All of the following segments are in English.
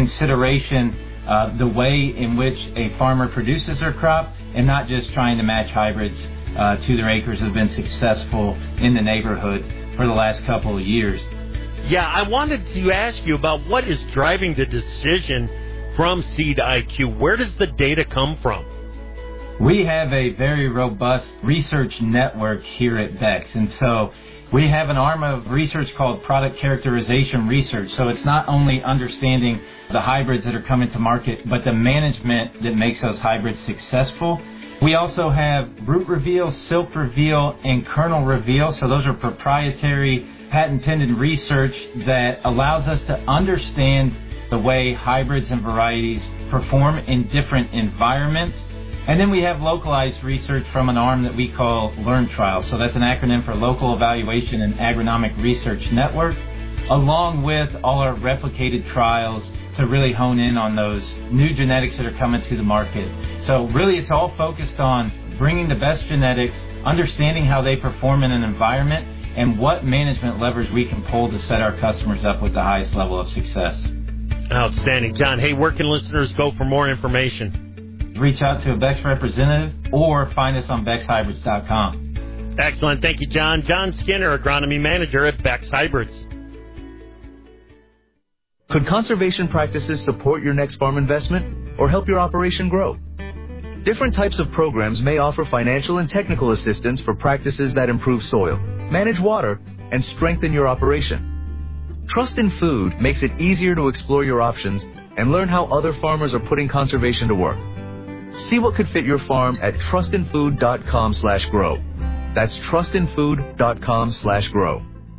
consideration the way in which a farmer produces their crop and not just trying to match hybrids to their acres that have been successful in the neighborhood for the last couple of years. Yeah, I wanted to ask you about what is driving the decision from Seed IQ. Where does the data come from? We have a very robust research network here at Beck's, and so we have an arm of research called product characterization research. So it's not only understanding the hybrids that are coming to market, but the management that makes those hybrids successful. We also have root reveal, silk reveal, and kernel reveal. So those are proprietary, patent-pending research that allows us to understand the way hybrids and varieties perform in different environments. And then we have localized research from an arm that we call LearnTrial. So that's an acronym for Local Evaluation and Agronomic Research Network, along with all our replicated trials to really hone in on those new genetics that are coming to the market. So really it's all focused on bringing the best genetics, understanding how they perform in an environment, and what management levers we can pull to set our customers up with the highest level of success. Outstanding. John, hey, where can listeners go for more information? Reach out to a Beck's representative or find us on BecksHybrids.com. Excellent. Thank you, John. John Skinner, Agronomy Manager at Beck's Hybrids. Could conservation practices support your next farm investment or help your operation grow? Different types of programs may offer financial and technical assistance for practices that improve soil, manage water, and strengthen your operation. Trust in Food makes it easier to explore your options and learn how other farmers are putting conservation to work. See what could fit your farm at trustinfood.com/grow. That's trustinfood.com/grow.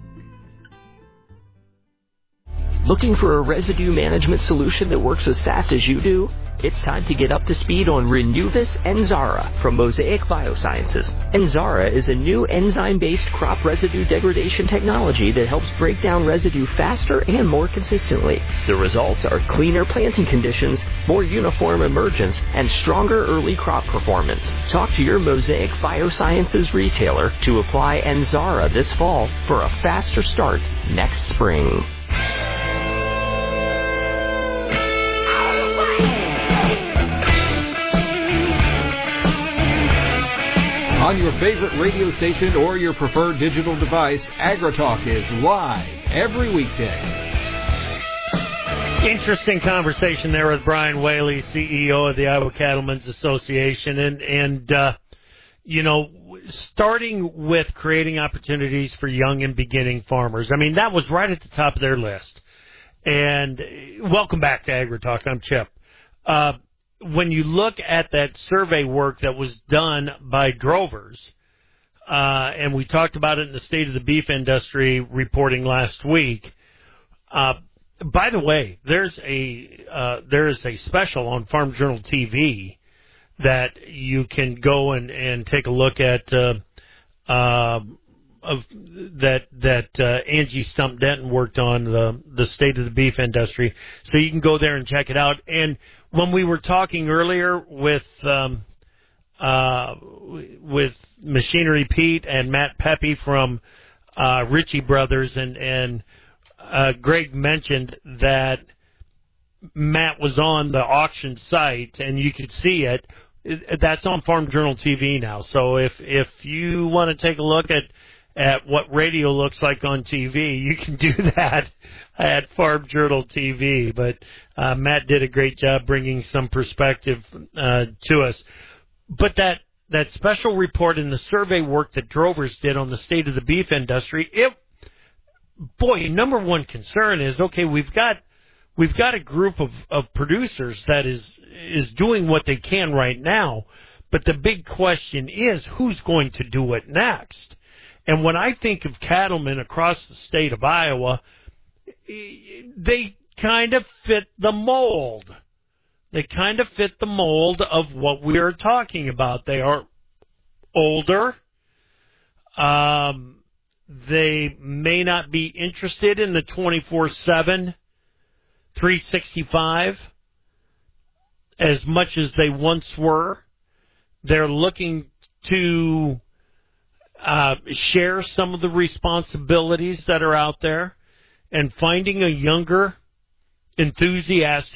Looking for a residue management solution that works as fast as you do? It's time to get up to speed on Renuvis Enzara from Mosaic Biosciences. Enzara is a new enzyme-based crop residue degradation technology that helps break down residue faster and more consistently. The results are cleaner planting conditions, more uniform emergence, and stronger early crop performance. Talk to your Mosaic Biosciences retailer to apply Enzara this fall for a faster start next spring. On your favorite radio station or your preferred digital device, AgriTalk is live every weekday. Interesting conversation there with Brian Whaley, CEO of the Iowa Cattlemen's Association. And you know, starting with creating opportunities for young and beginning farmers. I mean, that was right at the top of their list. And welcome back to AgriTalk. I'm Chip. When you look at that survey work that was done by drovers, and we talked about it in the State of the Beef Industry reporting last week. By the way, there is a special on Farm Journal TV that you can go and take a look at. Angie Stump Denton worked on the State of the Beef Industry, so you can go there and check it out. And when we were talking earlier with Machinery Pete and Matt Pepe from Ritchie Brothers, and Greg mentioned that Matt was on the auction site, and you could see it. That's on Farm Journal TV now. So if you want to take a look at what radio looks like on TV, you can do that at Farm Journal TV. But Matt did a great job bringing some perspective to us. But that special report and the survey work that drovers did on the State of the Beef Industry, number one concern is, okay, we've got a group of producers that is doing what they can right now, but the big question is, who's going to do it next? And when I think of cattlemen across the state of Iowa, they kind of fit the mold. They kind of fit the mold of what we are talking about. They are older. They may not be interested in the 24/7, 365 as much as they once were. They're looking to share some of the responsibilities that are out there, and finding a younger, enthusiastic